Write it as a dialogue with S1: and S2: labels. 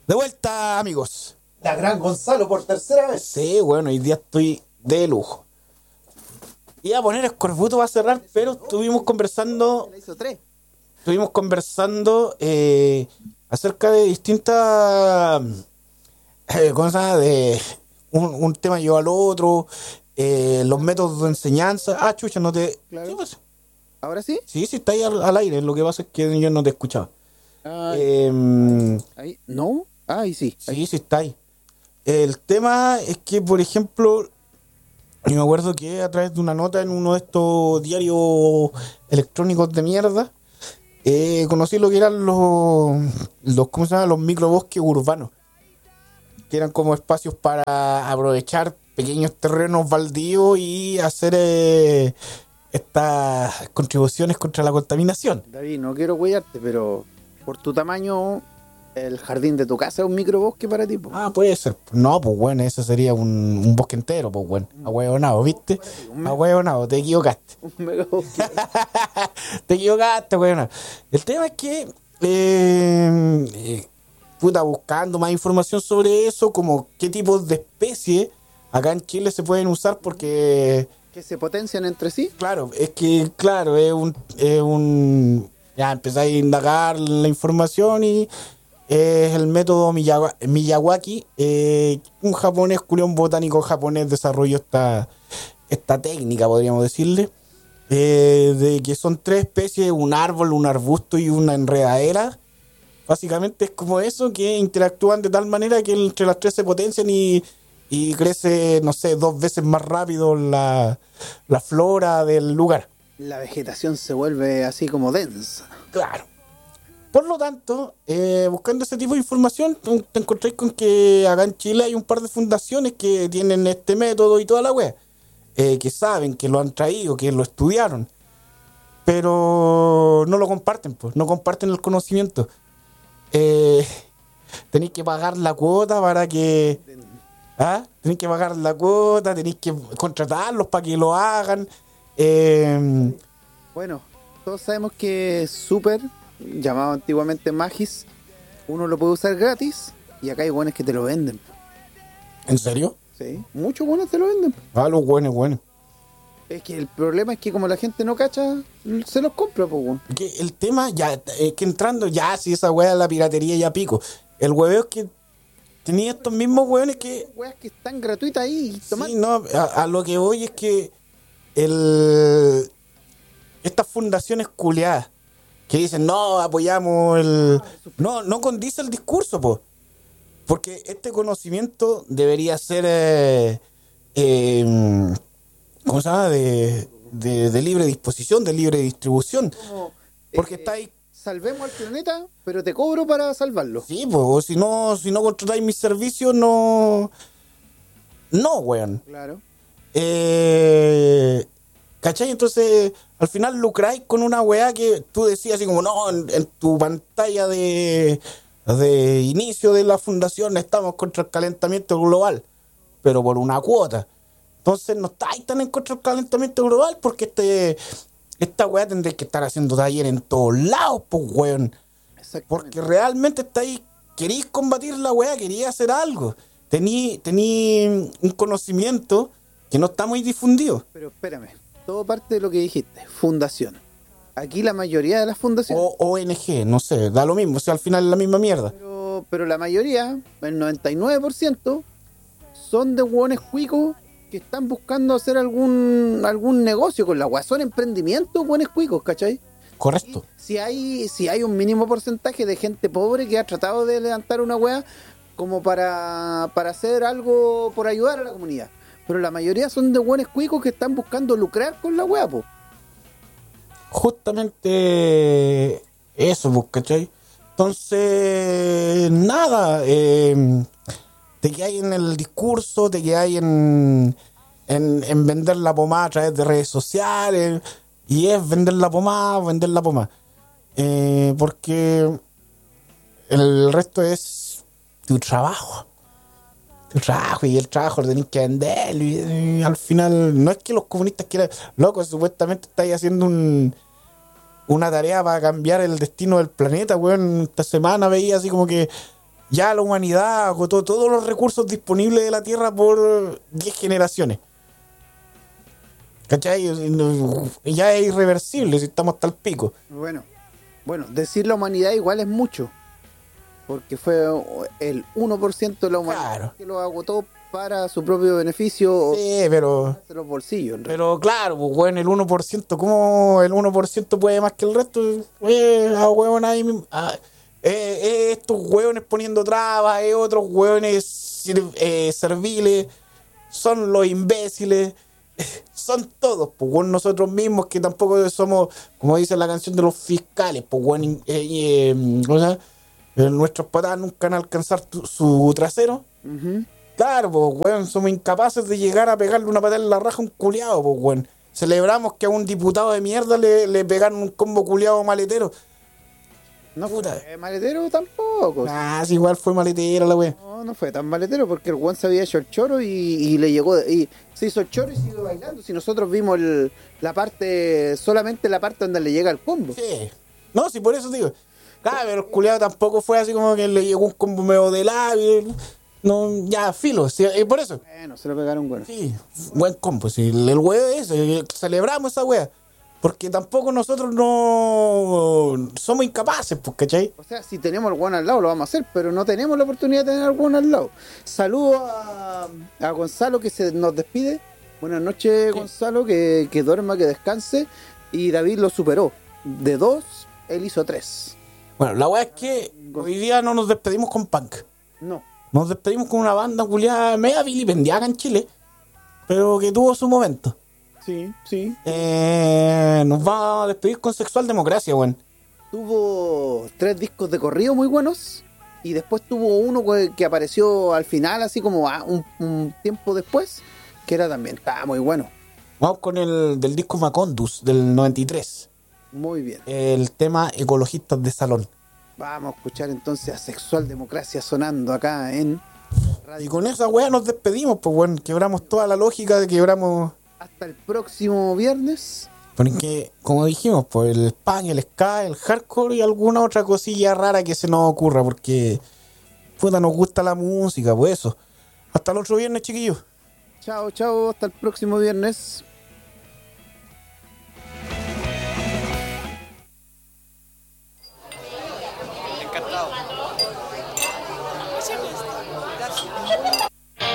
S1: De vuelta, amigos.
S2: La gran Gonzalo por tercera vez.
S1: Sí, bueno, hoy día estoy de lujo. Iba a poner escorbuto para cerrar, pero estuvimos conversando.
S2: La hizo 3.
S1: Estuvimos conversando acerca de distintas cosas, de un tema lleva al otro, los métodos de enseñanza. Ah, chucha, no te.
S2: Claro.
S1: Sí, pues,
S2: ¿Ahora sí?
S1: sí, está ahí al aire. Lo que pasa es que yo no te escuchaba.
S2: Ahí. ¿No? Ahí sí.
S1: Sí, está ahí. El tema es que, por ejemplo, yo me acuerdo que a través de una nota en uno de estos diarios electrónicos de mierda, conocí lo que eran ¿cómo se llama? Los microbosques urbanos, que eran como espacios para aprovechar pequeños terrenos baldíos y hacer estas contribuciones contra la contaminación.
S2: David, no quiero huellarte, pero por tu tamaño, el jardín de tu casa es un microbosque para ti, po.
S1: Ah, puede ser. No, pues bueno, ese sería un bosque entero, pues bueno. Ahueonado, ¿viste? Ahueonado, te equivocaste.
S2: Un megabosque.
S1: Te equivocaste, weón. El tema es que, puta, buscando más información sobre eso, como qué tipos de especies acá en Chile se pueden usar, porque,
S2: Que se potencian entre sí.
S1: claro, es ya empezáis a indagar la información y es el método Miyawaki. Un japonés, un botánico japonés desarrolló esta técnica, podríamos decirle. De que son 3 especies, un árbol, un arbusto y una enredadera. Básicamente es como eso, que interactúan de tal manera que entre las 3 se potencian y crece, no sé, 2 veces más rápido la flora del lugar.
S2: La vegetación se vuelve así como densa.
S1: Claro. Por lo tanto, buscando ese tipo de información, te encontráis con que acá en Chile hay un par de fundaciones que tienen este método y toda la wea. Que saben, que lo han traído, que lo estudiaron, pero no lo comparten, pues, no comparten el conocimiento. Tenéis que pagar la cuota para que... Tenéis que pagar la cuota, tenéis que contratarlos para que lo hagan.
S2: Bueno, todos sabemos que Super, llamado antiguamente Magis, uno lo puede usar gratis y acá hay buenos que te lo venden.
S1: ¿En serio?
S2: Sí, muchos buenos te lo venden.
S1: Los buenos.
S2: Es que el problema es que como la gente no cacha, se los compra, pues, weón.
S1: Que el tema, ya, es que entrando, ya, si esa wea es la piratería, ya pico. El hueveo es que tenía estos mismos hueones que...
S2: Weas que están gratuitas ahí.
S1: Sí, no, a lo que voy es que estas fundaciones culiadas que dicen, no, apoyamos no condice el discurso, po. Porque este conocimiento debería ser, ¿cómo se llama? De libre disposición, de libre distribución.
S2: Como,
S1: Porque está ahí.
S2: salvemos al planeta, pero te cobro para salvarlo.
S1: Sí, pues, si no contratáis mis servicios, no, weón.
S2: Claro.
S1: ¿Cachai? Entonces, al final lucráis con una weá que tú decías así como, no, en tu pantalla de inicio de la fundación estamos contra el calentamiento global, pero por una cuota. Entonces no estáis tan en contra del calentamiento global porque esta weá tendréis que estar haciendo taller en todos lados, pues weón.
S2: Exactamente.
S1: Porque realmente estáis, queréis combatir la weá, queréis hacer algo. Tení un conocimiento que no está muy difundido.
S2: Pero espérame, todo parte de lo que dijiste, fundación. Aquí la mayoría de las fundaciones...
S1: O ONG, no sé, da lo mismo, o sea, al final es la misma mierda.
S2: Pero la mayoría, el 99%, son de hueones cuicos que están buscando hacer algún negocio con la weá. Son emprendimientos hueones cuicos, ¿cachai?
S1: Correcto.
S2: Si hay un mínimo porcentaje de gente pobre que ha tratado de levantar una weá como para hacer algo por ayudar a la comunidad. Pero la mayoría son de hueones cuicos que están buscando lucrar con la weá, po.
S1: Justamente eso, pues, ¿cachai? Entonces, nada, te quedáis en el discurso, te quedáis en vender la pomada a través de redes sociales, y es vender la pomada, porque el resto es tu trabajo, y el trabajo lo tenés que vender, y al final no es que los comunistas quieran, loco, supuestamente estáis haciendo una tarea para cambiar el destino del planeta, weón. Esta semana veía así como que ya la humanidad agotó todos los recursos disponibles de la Tierra por 10 generaciones. ¿Cachai? Ya es irreversible si estamos hasta el pico.
S2: Bueno, decir la humanidad igual es mucho. Porque fue el 1% de la humanidad que lo agotó para su propio beneficio.
S1: Sí, pero...
S2: los bolsillos.
S1: Pero claro, pues, weón, el 1%, ¿cómo el 1% puede más que el resto? Huevón, estos hueones poniendo trabas, otros hueones serviles, son los imbéciles, son todos, pues, weón, nosotros mismos que tampoco somos, como dice la canción de los fiscales, pues, weón, ¿cómo se llama? Nuestros patadas nunca van a alcanzar su trasero.
S2: Uh-huh.
S1: Claro, pues, weón, somos incapaces de llegar a pegarle una patada en la raja a un culiado, pues, weón. Celebramos que a un diputado de mierda le pegaron un combo culiado maletero.
S2: No puta. Fue maletero tampoco.
S1: Sí, igual fue maletero la weón.
S2: No fue tan maletero porque el weón se había hecho el choro y le llegó. Y se hizo el choro y siguió bailando. Si nosotros vimos solamente la parte donde le llega el combo.
S1: Sí. No, sí, por eso digo. Claro, pero el culiado tampoco fue así como que le llegó un combo medio de labio. No, ya, filo, sí, por eso.
S2: Bueno, se lo pegaron bueno.
S1: Sí, buen combo, sí, el huevo es ese, celebramos esa wea. Porque tampoco nosotros no somos incapaces, pues, ¿cachai?
S2: O sea, si tenemos al weón al lado lo vamos a hacer, pero no tenemos la oportunidad de tener al weón al lado. Saludo a Gonzalo que nos despide. Buenas noches, sí. Gonzalo, que duerma, que descanse. Y David lo superó. De 2, él hizo 3.
S1: Bueno, la wea es que hoy día no nos despedimos con punk.
S2: No.
S1: Nos despedimos con una banda culiada media vilipendiada en Chile, pero que tuvo su momento.
S2: Sí, sí.
S1: Nos vamos a despedir con Sexual Democracia, weón.
S2: Tuvo 3 discos de corrido muy buenos y después tuvo uno que apareció al final, así como un tiempo después, que era también, estaba muy bueno.
S1: Vamos con el del disco Macondus del 93.
S2: Muy bien.
S1: El tema Ecologistas de Salón.
S2: Vamos a escuchar entonces a Sexual Democracia sonando acá en
S1: Radio. Y con esa weá nos despedimos, pues weón, quebramos toda la lógica, quebramos...
S2: Hasta el próximo viernes.
S1: Porque, como dijimos, pues el punk, el ska, el hardcore y alguna otra cosilla rara que se nos ocurra, porque puta, nos gusta la música, pues eso. Hasta el otro viernes, chiquillos.
S2: Chao, hasta el próximo viernes.